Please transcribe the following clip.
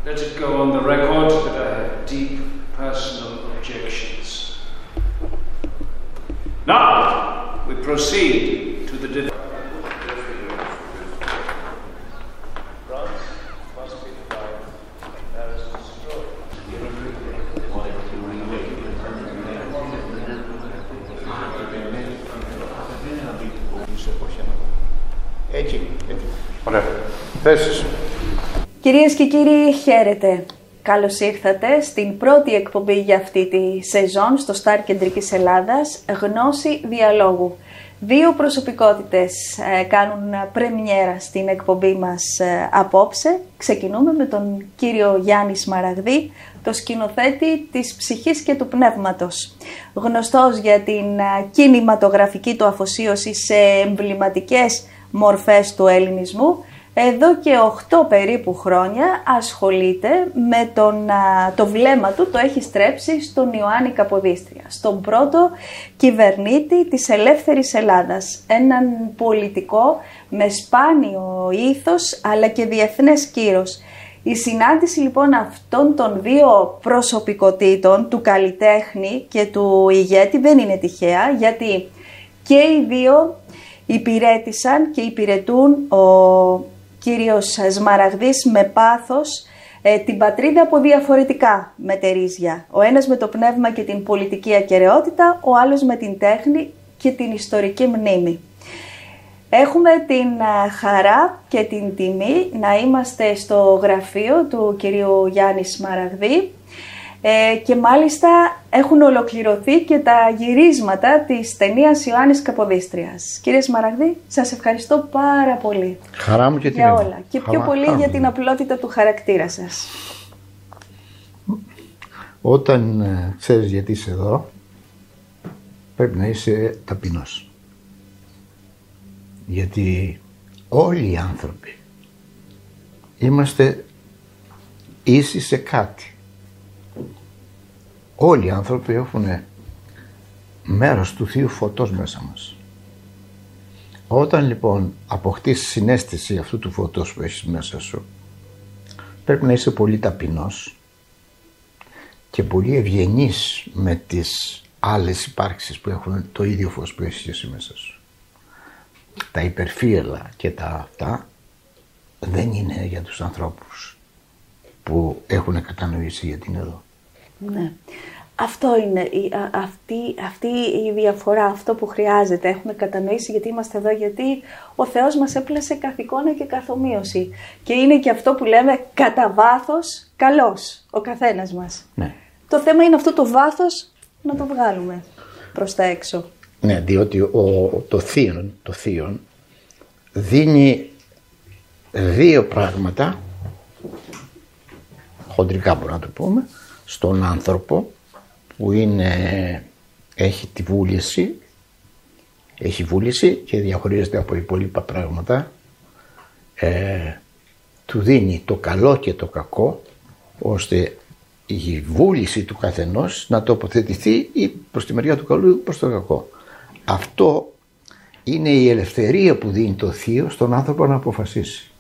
Let it go on the record that I have deep personal objections. Now, we proceed to the Έτσι. Ωραία. Θέσεις. Κυρίες και κύριοι, χαίρετε. Καλώς ήρθατε στην πρώτη εκπομπή για αυτή τη σεζόν στο Star Κεντρικής Ελλάδας, Γνώση Διαλόγου. Δύο προσωπικότητες κάνουν πρεμιέρα στην εκπομπή μας απόψε. Ξεκινούμε με τον κύριο Γιάννη Σμαραγδή, το σκηνοθέτη της ψυχής και του πνεύματος. Γνωστός για την κινηματογραφική του αφοσίωση σε εμβληματικές μορφές του ελληνισμού, εδώ και 8 περίπου χρόνια ασχολείται με το βλέμμα του, το έχει στρέψει στον Ιωάννη Καποδίστρια, στον πρώτο κυβερνήτη της ελεύθερης Ελλάδας, έναν πολιτικό με σπάνιο ήθος αλλά και διεθνές κύρος. Η συνάντηση λοιπόν αυτών των δύο προσωπικότητων, του καλλιτέχνη και του ηγέτη, δεν είναι τυχαία, γιατί και οι δύο υπηρέτησαν και υπηρετούν, ο κύριος Σμαραγδής με πάθος, την πατρίδα από διαφορετικά μετερίζια. Ο ένας με το πνεύμα και την πολιτική ακεραιότητα, ο άλλος με την τέχνη και την ιστορική μνήμη. Έχουμε την χαρά και την τιμή να είμαστε στο γραφείο του κυρίου Γιάννη Σμαραγδή και μάλιστα έχουν ολοκληρωθεί και τα γυρίσματα της ταινίας Ιωάννης Καποδίστριας. Κύριε Σμαραγδή, σας ευχαριστώ πάρα πολύ. Χαρά μου και για όλα. Και πιο πολύ για την απλότητα του χαρακτήρα σας. Όταν ξέρεις γιατί είσαι εδώ, πρέπει να είσαι ταπεινός. Γιατί όλοι οι άνθρωποι είμαστε ίσοι σε κάτι. Όλοι οι άνθρωποι έχουν μέρος του Θείου Φωτός μέσα μας. Όταν λοιπόν αποκτήσεις συναίσθηση αυτού του φωτός που έχεις μέσα σου, πρέπει να είσαι πολύ ταπεινός και πολύ ευγενής με τις άλλες υπάρξεις που έχουν το ίδιο φως που έχεις εσύ μέσα σου. Τα υπερφύελα και τα αυτά δεν είναι για τους ανθρώπους που έχουν κατανοήσει γιατί είναι εδώ. Ναι. Αυτό είναι, αυτή η διαφορά, αυτό που χρειάζεται. Έχουμε κατανοήσει γιατί είμαστε εδώ, γιατί ο Θεός μας έπλασε καθ' εικόνα και καθ' ομοίωση. Και είναι και αυτό που λέμε κατά βάθος καλός ο καθένας μας. Ναι. Το θέμα είναι αυτό το βάθος να το βγάλουμε προς τα έξω. Ναι, διότι το θείον δίνει δύο πράγματα, χοντρικά μπορούμε να το πούμε, στον άνθρωπο που έχει τη βούληση, και διαχωρίζεται από υπόλοιπα πράγματα, του δίνει το καλό και το κακό, ώστε η βούληση του καθενός να τοποθετηθεί ή προς τη μεριά του καλού ή προς το κακό. Αυτό είναι η ελευθερία που δίνει το Θείο στον άνθρωπο να αποφασίσει.